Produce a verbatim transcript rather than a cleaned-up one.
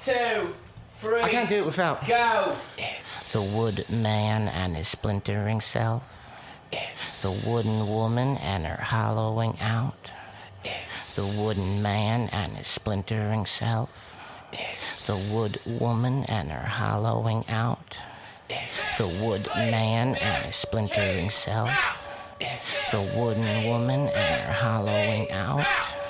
two, three. I can't do it without. Go. The wood man and his splintering self. The wooden woman and her hollowing out. The wooden man and his splintering self. The wood woman and her hollowing out. The wood man and his splintering self. The wooden woman and her hollowing out.